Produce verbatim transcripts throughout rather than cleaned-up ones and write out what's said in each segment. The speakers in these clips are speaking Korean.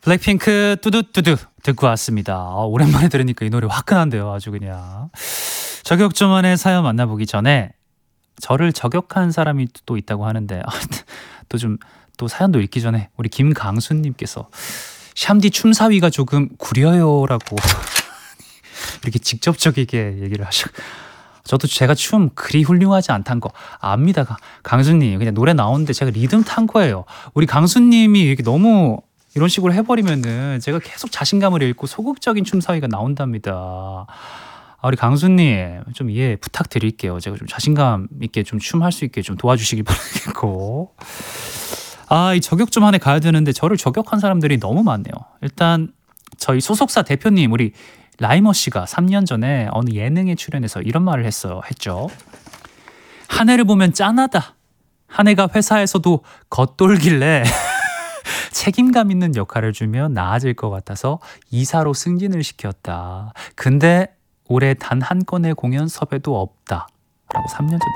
블랙핑크 뚜두뚜두 듣고 왔습니다. 아, 오랜만에 들으니까 이 노래 화끈한데요. 아주 그냥. 저격 좀 안에 사연 만나보기 전에 저를 저격한 사람이 또 있다고 하는데 아, 또 좀 또 사연도 읽기 전에 우리 김강수님께서 샴디 춤사위가 조금 구려요라고 이렇게 직접적이게 얘기를 하셔. 저도 제가 춤 그리 훌륭하지 않다는 거 압니다. 강수님 그냥 노래 나오는데 제가 리듬 탄 거예요. 우리 강수님이 이렇게 너무 이런 식으로 해버리면은 제가 계속 자신감을 잃고 소극적인 춤 사위가 나온답니다. 아, 우리 강수님 좀 이해 부탁드릴게요. 제가 좀 자신감 있게 좀 춤 할 수 있게 좀 도와주시길 바라겠고. 아, 이 저격 좀 하네 가야 되는데 저를 저격한 사람들이 너무 많네요. 일단 저희 소속사 대표님 우리 라이머 씨가 삼 년 전에 어느 예능에 출연해서 이런 말을 했어요. 했죠. 한 해를 보면 짠하다. 한 해가 회사에서도 겉돌길래 책임감 있는 역할을 주면 나아질 것 같아서 이사로 승진을 시켰다. 근데 올해 단 한 건의 공연 섭외도 없다. 라고 삼 년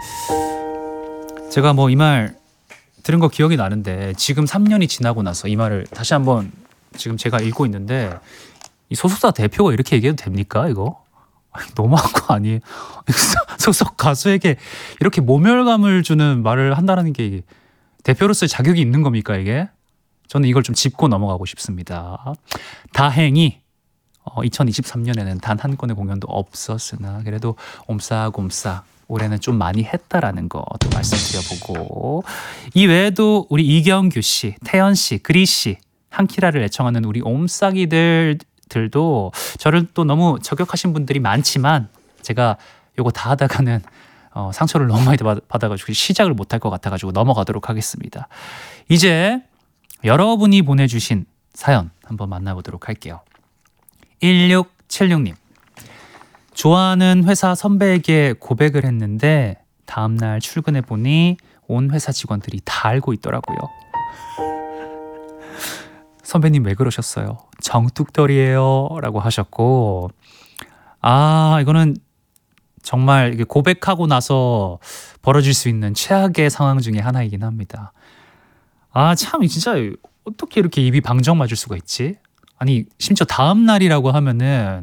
전. 제가 뭐 이 말 들은 거 기억이 나는데 지금 삼 년이 지나고 나서 이 말을 다시 한번 지금 제가 읽고 있는데 이 소속사 대표가 이렇게 얘기해도 됩니까 이거? 너무한 거 아니에요? 소속 가수에게 이렇게 모멸감을 주는 말을 한다는 게 이게 대표로서의 자격이 있는 겁니까 이게? 저는 이걸 좀 짚고 넘어가고 싶습니다. 다행히 어, 이천이십삼 년에는 단 한 건의 공연도 없었으나 그래도 옴싹옴싹 올해는 좀 많이 했다라는 것도 말씀드려보고 이 외에도 우리 이경규 씨, 태연 씨, 그리 씨, 한키라를 애청하는 우리 옴싹이들 들도 저를 또 너무 저격하신 분들이 많지만 제가 요거 다 하다가는 어, 상처를 너무 많이 받아가지고 시작을 못할 것 같아가지고 넘어가도록 하겠습니다. 이제 여러분이 보내주신 사연 한번 만나보도록 할게요. 일육칠육 님 좋아하는 회사 선배에게 고백을 했는데 다음날 출근해보니 온 회사 직원들이 다 알고 있더라고요. 선배님 왜 그러셨어요? 정뚝떨이에요 라고 하셨고 아 이거는 정말 이게 고백하고 나서 벌어질 수 있는 최악의 상황 중에 하나이긴 합니다. 아 참 진짜 어떻게 이렇게 입이 방정 맞을 수가 있지? 아니 심지어 다음 날이라고 하면은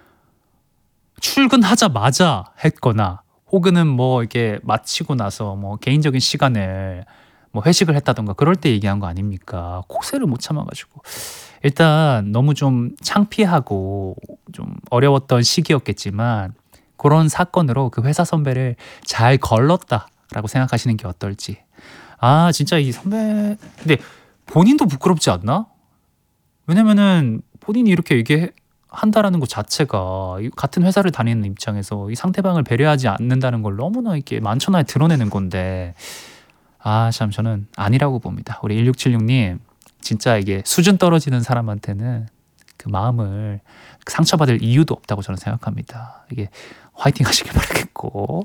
출근하자마자 했거나 혹은 뭐 이렇게 마치고 나서 뭐 개인적인 시간을 뭐 회식을 했다던가 그럴 때 얘기한 거 아닙니까? 고세를 못 참아가지고 일단 너무 좀 창피하고 좀 어려웠던 시기였겠지만 그런 사건으로 그 회사 선배를 잘 걸렀다라고 생각하시는 게 어떨지. 아 진짜 이 선배 근데 본인도 부끄럽지 않나? 왜냐면은 본인이 이렇게 얘기한다라는 것 자체가 같은 회사를 다니는 입장에서 이 상대방을 배려하지 않는다는 걸 너무나 이렇게 만천하에 드러내는 건데 아 참 저는 아니라고 봅니다. 우리 일육칠육 님 진짜 이게 수준 떨어지는 사람한테는 그 마음을 상처받을 이유도 없다고 저는 생각합니다. 이게 화이팅 하시길 바라겠고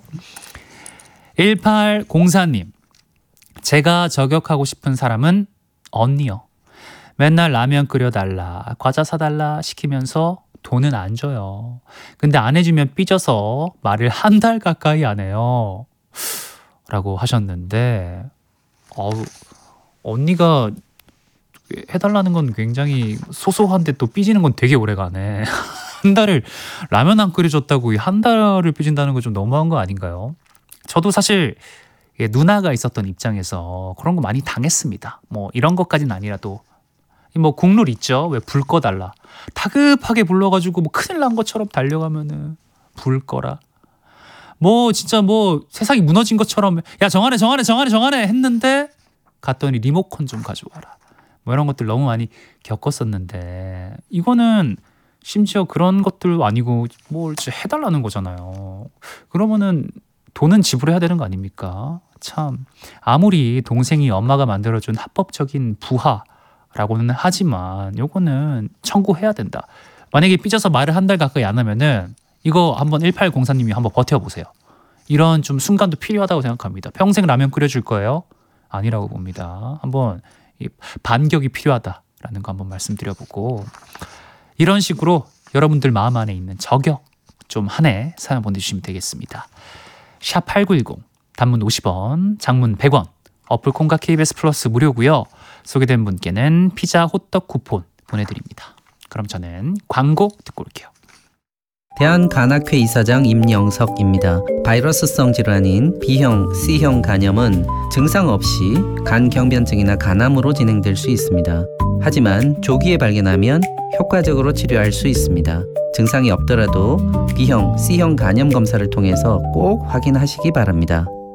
일팔공사 님 제가 저격하고 싶은 사람은 언니요. 맨날 라면 끓여달라 과자 사달라 시키면서 돈은 안 줘요. 근데 안 해주면 삐져서 말을 한 달 가까이 안 해요 라고 하셨는데 어우, 언니가 해달라는 건 굉장히 소소한데 또 삐지는 건 되게 오래가네. 한 달을 라면 안 끓여줬다고 한 달을 삐진다는 건 좀 너무한 거 아닌가요? 저도 사실 누나가 있었던 입장에서 그런 거 많이 당했습니다. 뭐 이런 것까지는 아니라도 뭐 국룰 있죠. 왜 불 꺼달라 다급하게 불러가지고 뭐 큰일 난 것처럼 달려가면은 불 꺼라 뭐 진짜 뭐 세상이 무너진 것처럼 야 정하네 정하네 정하네 정하네 했는데 갔더니 리모컨 좀 가져와라 뭐 이런 것들 너무 많이 겪었었는데 이거는 심지어 그런 것들 아니고 뭘 해달라는 거잖아요. 그러면은 돈은 지불해야 되는 거 아닙니까? 참 아무리 동생이 엄마가 만들어준 합법적인 부하라고는 하지만 요거는 청구해야 된다. 만약에 삐져서 말을 한 달 가까이 안 하면은 이거 한번 일팔공사 님이 한번 버텨보세요. 이런 좀 순간도 필요하다고 생각합니다. 평생 라면 끓여줄 거예요? 아니라고 봅니다. 한번 이 반격이 필요하다라는 거 한번 말씀드려보고 이런 식으로 여러분들 마음 안에 있는 저격 좀 한 해 사연 보내주시면 되겠습니다. 샵 팔구일공 단문 오십 원 장문 백 원 어플 콩과 케이비에스 플러스 무료고요. 소개된 분께는 피자 호떡 쿠폰 보내드립니다. 그럼 저는 광고 듣고 올게요. 대한간학회 이사장 임영석입니다. 바이러스성 질환인 B형, C형 간염은 증상 없이 간경변증이나 간암으로 진행될 수 있습니다. 하지만 조기에 발견하면 효과적으로 치료할 수 있습니다. 증상이 없더라도 B형, C형 간염 검사를 통해서 꼭 확인하시기 바랍니다.